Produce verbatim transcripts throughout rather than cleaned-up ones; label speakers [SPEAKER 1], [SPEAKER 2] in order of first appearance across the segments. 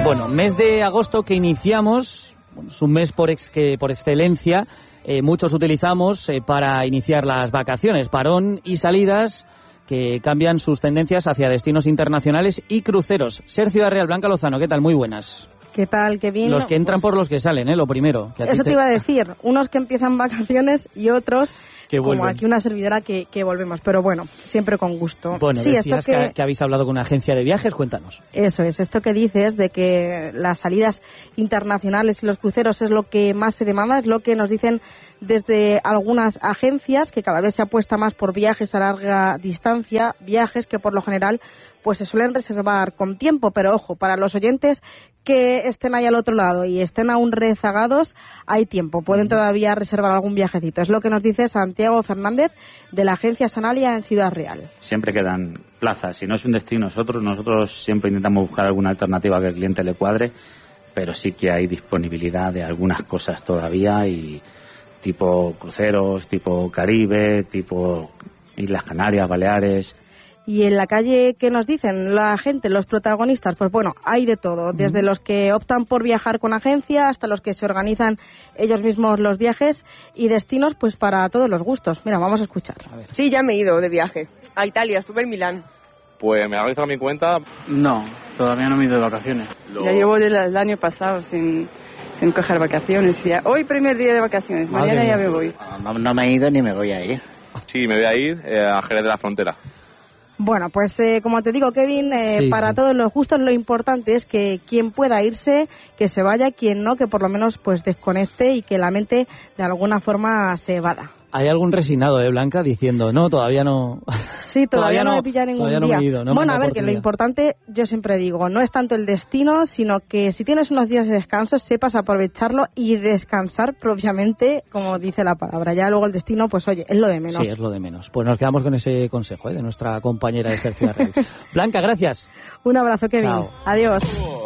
[SPEAKER 1] Bueno, mes de agosto que iniciamos, bueno, es un mes por, ex, que, por excelencia, eh, muchos utilizamos eh, para iniciar las vacaciones, parón y salidas que cambian sus tendencias hacia destinos internacionales y cruceros. Ser Ciudad Real, Blanca Lozano, ¿qué tal? Muy buenas.
[SPEAKER 2] ¿Qué tal? ¿Qué bien?
[SPEAKER 1] Los que entran pues, por los que salen, ¿eh? Lo primero. Que a
[SPEAKER 2] eso
[SPEAKER 1] te...
[SPEAKER 2] te iba a decir, unos que empiezan vacaciones y otros...
[SPEAKER 1] Que
[SPEAKER 2] como aquí una servidora que, que volvemos, pero bueno, siempre con gusto.
[SPEAKER 1] Bueno,
[SPEAKER 2] sí,
[SPEAKER 1] decías
[SPEAKER 2] esto que,
[SPEAKER 1] que, que habéis hablado con una agencia de viajes, cuéntanos.
[SPEAKER 2] Eso es, esto que dices de que las salidas internacionales y los cruceros es lo que más se demanda, es lo que nos dicen desde algunas agencias, que cada vez se apuesta más por viajes a larga distancia, viajes que por lo general pues se suelen reservar con tiempo, pero ojo, para los oyentes que estén ahí al otro lado y estén aún rezagados, hay tiempo, pueden todavía reservar algún viajecito. Es lo que nos dice Santiago Fernández de la agencia Sanalia en Ciudad Real.
[SPEAKER 3] Siempre quedan plazas, si no es un destino nosotros, nosotros siempre intentamos buscar alguna alternativa que el cliente le cuadre, pero sí que hay disponibilidad de algunas cosas todavía, y tipo cruceros, tipo Caribe, tipo Islas Canarias, Baleares.
[SPEAKER 2] Y en la calle, ¿qué nos dicen la gente, los protagonistas? Pues bueno, hay de todo, desde los que optan por viajar con agencia hasta los que se organizan ellos mismos los viajes y destinos, pues para todos los gustos. Mira, vamos a escuchar. A ver.
[SPEAKER 4] Sí, ya me he ido de viaje a Italia, estuve en Milán.
[SPEAKER 5] Pues me ha organizado mi cuenta.
[SPEAKER 6] No, todavía no me he ido de vacaciones.
[SPEAKER 4] Lo... Ya llevo desde el año pasado sin, sin coger vacaciones. Ya. Hoy primer día de vacaciones, Madre mañana mía. Ya me voy.
[SPEAKER 6] No, no me he ido ni me voy a ir.
[SPEAKER 5] Sí, me voy a ir eh, a Jerez de la Frontera.
[SPEAKER 2] Bueno, pues eh, como te digo, Kevin, eh,
[SPEAKER 1] sí,
[SPEAKER 2] para
[SPEAKER 1] sí.
[SPEAKER 2] todos los gustos lo importante es que quien pueda irse, que se vaya, quien no, que por lo menos pues desconecte y que la mente de alguna forma se evada.
[SPEAKER 1] Hay algún resignado, ¿eh, Blanca? Diciendo, no, todavía no...
[SPEAKER 2] Sí, todavía, todavía no, no he pillado ningún día.
[SPEAKER 1] No me he ido, no
[SPEAKER 2] bueno, a ver, que lo importante, yo siempre digo, no es tanto el destino, sino que si tienes unos días de descanso, sepas aprovecharlo y descansar propiamente, como dice la palabra. Ya luego el destino, pues oye, es lo de menos.
[SPEAKER 1] Sí, es lo de menos. Pues nos quedamos con ese consejo, ¿eh? De nuestra compañera de Ser Ciudad Real. Blanca, gracias.
[SPEAKER 2] Un abrazo, Kevin.
[SPEAKER 1] Chao.
[SPEAKER 2] Adiós.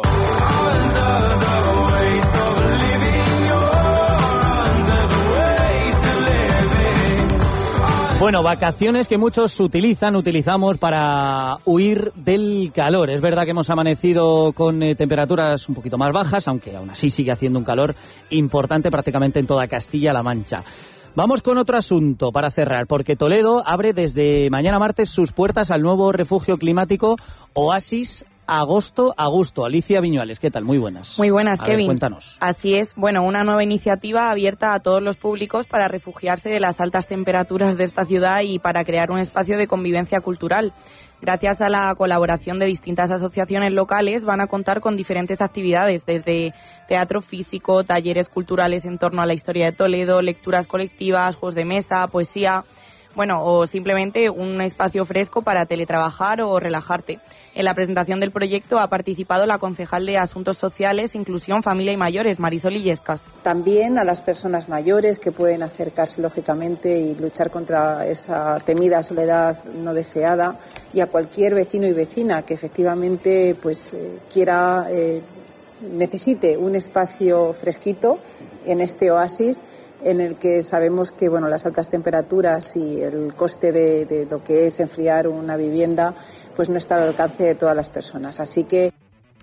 [SPEAKER 1] Bueno, vacaciones que muchos utilizan, utilizamos para huir del calor. Es verdad que hemos amanecido con eh, temperaturas un poquito más bajas, aunque aún así sigue haciendo un calor importante prácticamente en toda Castilla-La Mancha. Vamos con otro asunto para cerrar, porque Toledo abre desde mañana martes sus puertas al nuevo refugio climático Oasis Agosto a Gusto. Alicia Viñuales, ¿qué tal? Muy buenas.
[SPEAKER 7] Muy buenas,
[SPEAKER 1] a
[SPEAKER 7] Kevin.
[SPEAKER 1] Ver, cuéntanos.
[SPEAKER 7] Así es, bueno, una nueva iniciativa abierta a todos los públicos para refugiarse de las altas temperaturas de esta ciudad y para crear un espacio de convivencia cultural. Gracias a la colaboración de distintas asociaciones locales van a contar con diferentes actividades, desde teatro físico, talleres culturales en torno a la historia de Toledo, lecturas colectivas, juegos de mesa, poesía... Bueno, o simplemente un espacio fresco para teletrabajar o relajarte. En la presentación del proyecto ha participado la concejal de Asuntos Sociales, Inclusión, Familia y Mayores, Marisol Illescas.
[SPEAKER 8] También a las personas mayores que pueden acercarse lógicamente y luchar contra esa temida soledad no deseada, y a cualquier vecino y vecina que efectivamente pues eh, quiera, eh, necesite un espacio fresquito en este oasis, en el que sabemos que bueno, las altas temperaturas y el coste de, de lo que es enfriar una vivienda pues no está al alcance de todas las personas. Así que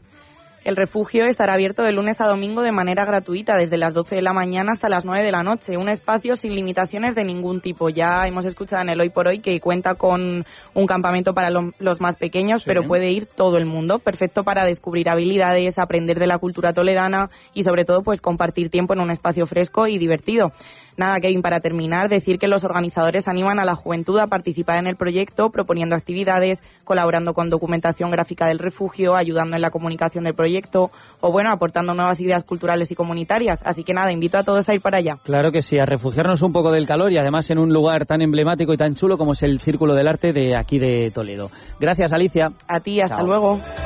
[SPEAKER 7] el refugio estará abierto de lunes a domingo de manera gratuita, desde las doce de la mañana hasta las nueve de la noche. Un espacio sin limitaciones de ningún tipo. Ya hemos escuchado en el Hoy por Hoy que cuenta con un campamento para lo, los más pequeños, sí, pero puede ir todo el mundo. Perfecto para descubrir habilidades, aprender de la cultura toledana y sobre todo pues compartir tiempo en un espacio fresco y divertido. Nada, Kevin, para terminar, decir que los organizadores animan a la juventud a participar en el proyecto, proponiendo actividades, colaborando con documentación gráfica del refugio, ayudando en la comunicación del proyecto o, bueno, aportando nuevas ideas culturales y comunitarias. Así que nada, invito a todos a ir para allá.
[SPEAKER 1] Claro que sí, a refugiarnos un poco del calor y además en un lugar tan emblemático y tan chulo como es el Círculo del Arte de aquí de Toledo. Gracias, Alicia.
[SPEAKER 7] A ti, hasta
[SPEAKER 1] Chao.
[SPEAKER 7] luego.